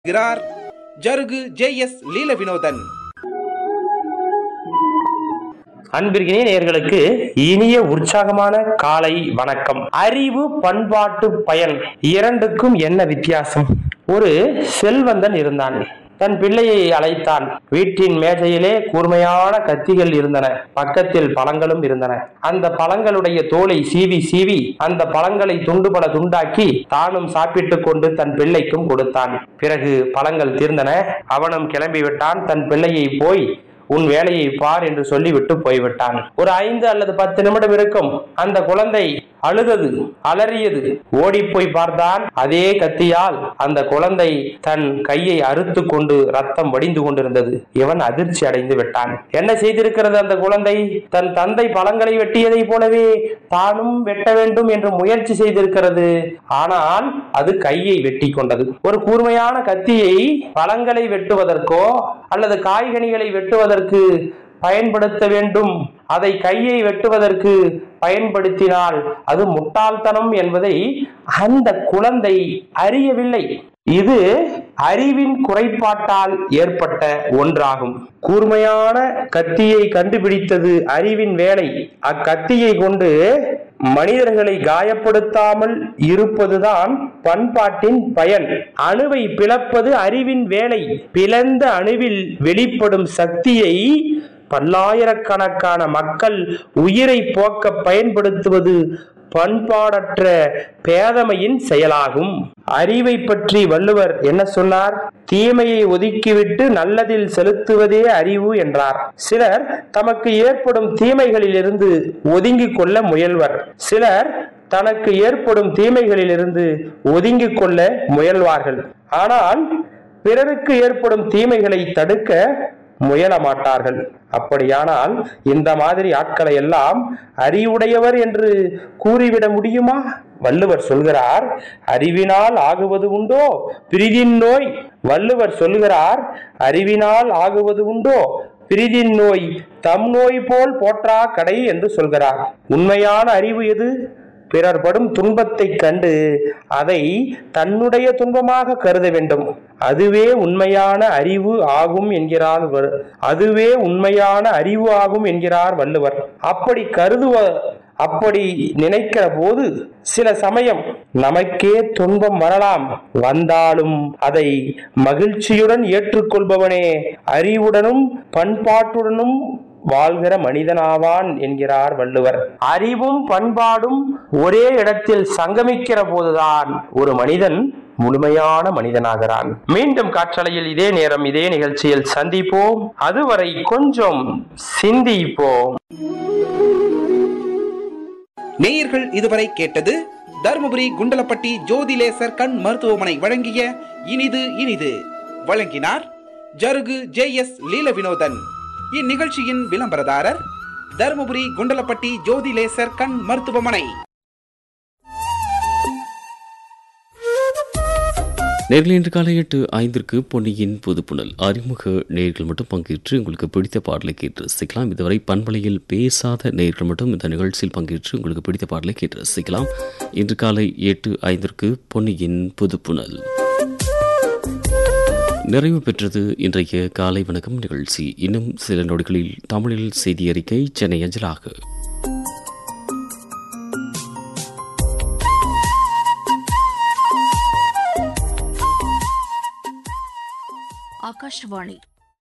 கிறார் Jarugu J S. லீல Vinothan. அன்பிற்கினிய நேயர்களுக்கு இனிய உற்சாகமான காலை வணக்கம். அறிவு பண்பாட்டு பயன் இரண்டுக்கும் என்ன வித்தியாசம்? ஒரு செல்வந்தன் இருந்தான். தன் பிள்ளையை அழைத்தான். வீட்டின் மேஜையிலே கூர்மையான கத்திகள் இருந்தன. பக்கத்தில் பழங்களும் இருந்தன. அந்த பழங்களுடைய தோலை சீவி சீவி அந்த பழங்களை துண்டுபட துண்டாக்கி தானும் சாப்பிட்டுக் கொண்டு தன் பிள்ளைக்கும் கொடுத்தான். பிறகு பழங்கள் தீர்ந்தன. அவனும் கிளம்பிவிட்டான். தன் பிள்ளையை போய் உன் வேலையை பார் என்று சொல்லிவிட்டு போய்விட்டான். ஒரு 5 அல்லது 10 நிமிடம் இருக்கும். அந்த குழந்தை அழுதது, அலறியது. ஓடி போய் பார்த்தான். அதே கத்தியால் அந்த குழந்தை தன் கையை அறுத்து கொண்டு ரத்தம் வடிந்து கொண்டிருந்தது. இவன் அதிர்ச்சி அடைந்து விட்டான். என்ன செய்திருக்கிறது அந்த குழந்தை? தன் தந்தை பழங்களை வெட்டியதை போலவே தானும் வெட்ட வேண்டும் என்று முயற்சி செய்திருக்கிறது. ஆனால் அது கையை வெட்டி கொண்டது. ஒரு கூர்மையான கத்தியை பழங்களை வெட்டுவதற்கோ அல்லது காய்கனிகளை வெட்டுவதற்கு பயன்படுத்த வேண்டும். அதை கையை வெட்டுவதற்கு பயன்படுத்தினால் அது முட்டாள்தனம் என்பதை அந்த குழந்தை அறியவில்லை. இது அறிவின் குறைபாட்டால் ஏற்பட்ட ஒன்றாகும். கூர்மையான கத்தியை கண்டுபிடித்தது அறிவின் வேலை. அக்கத்தியை கொண்டு மனிதர்களை காயப்படுத்தாமல் இருப்பதுதான் பண்பாட்டின் பயன். அணுவை பிளப்பது அறிவின் வேலை. பிளந்த அணுவில் வெளிப்படும் சக்தியை பல்லாயிரக்கணக்கான மக்கள் உயிரை போக்க பயன்படுத்துவது பண்பாடற்ற பேதமையின் செயலாகும். அறிவை பற்றி வள்ளுவர் என்ன சொன்னார்? தீமையை ஒதுக்கிவிட்டு நல்லதில் செலுத்துவதே அறிவு என்றார். சிலர் தமக்கு ஏற்படும் தீமைகளிலிருந்து ஒதுங்கிக் கொள்ள முயல்வர். சிலர் தனக்கு ஏற்படும் தீமைகளிலிருந்து ஒதுங்கிக் கொள்ள முயல்வார்கள். ஆனால் பிறருக்கு ஏற்படும் தீமைகளை தடுக்க முயல மாட்டார்கள். அப்படியானால் இந்த மாதிரி ஆட்களை எல்லாம் அறிவுடையவர் என்று கூறிவிட முடியுமா? வள்ளுவர் சொல்கிறார், அறிவினால் ஆகுவது உண்டோ பிரிதின் நோய். வள்ளுவர் சொல்கிறார், அறிவினால் ஆகுவது உண்டோ பிரிதின் நோய் தம் நோய் போல் போற்றா கடை என்று சொல்கிறார். உண்மையான அறிவு எது? பிறர் படும் துன்பத்தை கண்டு அதை தன்னுடைய துன்பமாக கருத வேண்டும். அதுவே உண்மையான அறிவு ஆகும் என்கிறார். அதுவே உண்மையான அறிவு ஆகும் என்கிறார் வள்ளுவர். அப்படி நினைக்கிற போது சில சமயம் நமக்கே துன்பம் வரலாம். வந்தாலும் அதை மகிழ்ச்சியுடன் ஏற்றுக்கொள்பவனே அறிவுடனும் பண்பாட்டுடனும் வாழ்கிற மனிதனாவான் என்கிறார் வள்ளுவர். அறிவும் பண்பாடும் ஒரே இடத்தில் சங்கமிக்கிற போதுதான் ஒரு மனிதன் முழுமையான மனிதனாகிறான். மீண்டும் காற்றலையில் இதே நேரம் இதே நிகழ்ச்சியில் சந்திப்போம். அதுவரை கொஞ்சம் சிந்திப்போம். நேயர்கள் இதுவரை கேட்டது தருமபுரி குண்டலப்பட்டி ஜோதி லேசர் கண் மருத்துவமனை வழங்கிய இனிது இனிது. வழங்கினார் ஜருகு ஜே.எஸ். லீல வினோதன். இந்நிகழ்ச்சியின் விளம்பரதாரர் தருமபுரி குண்டலப்பட்டி ஜோதி லேசர் கண் மருத்துவமனை. நேரில் இன்று காலை 8:05 பொன்னியின் புதுப்புணல். அறிமுக நேயர்கள் மட்டும் பங்கேற்று உங்களுக்கு பிடித்த பாடலை கேட்டு ரசிக்கலாம். இதுவரை பண்பலையில் பேசாத நேயர்கள் மட்டும் இந்த நிகழ்ச்சியில் பங்கேற்று உங்களுக்கு பிடித்த பாடலை கேட்டு ரசிக்கலாம். இன்று காலை 8:05 பொன்னியின் புதுப்புணல் நிறைவு பெற்றது. இன்றைய காலை வணக்கம் நிகழ்ச்சி. இன்னும் சில நொடிகளில் தமிழில் செய்தி அறிக்கை சென்னை அஞ்சலாக. ஆகாஷவாணி.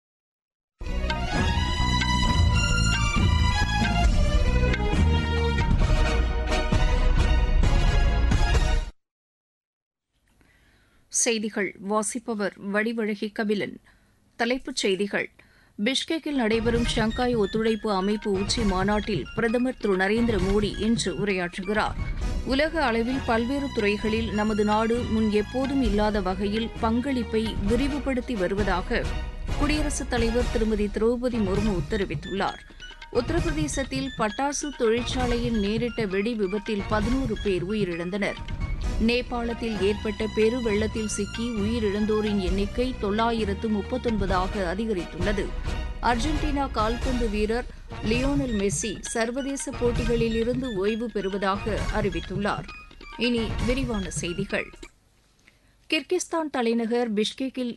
செய்திகள் வாசிப்பவர் வடிவழகி கபிலன். தலைப்புச் செய்திகள். பிஷ்கெக்கில் நடைபெறும் ஷங்காய் ஒத்துழைப்பு அமைப்பு உச்சி மாநாட்டில் பிரதமர் திரு நரேந்திர மோடி இன்று உரையாற்றுகிறார். உலக அளவில் பல்வேறு துறைகளில் நமது நாடு முன் எப்போதும் இல்லாத வகையில் பங்களிப்பை விரிவுபடுத்தி வருவதாக குடியரசுத் தலைவர் திருமதி திரௌபதி முர்மு தெரிவித்துள்ளார். உத்தரப்பிரதேசத்தில் பட்டாசு தொழிற்சாலையில் நேரிட்ட வெடி விபத்தில் 11 பேர் உயிரிழந்தனர். நேபாளத்தில் ஏற்பட்ட பெரு வெள்ளத்தில் சிக்கி உயிரிழந்தோரின் எண்ணிக்கை 939 அதிகரித்துள்ளது. அர்ஜென்டினா கால்பந்து வீரர் லியோனல் மெஸ்ஸி சர்வதேச போட்டிகளில் இருந்து ஓய்வு பெறுவதாக அறிவித்துள்ளார். இனி விரிவான செய்திகள். கிர்கிஸ்தான் தலைநகர் பிஷ்கெக்கில்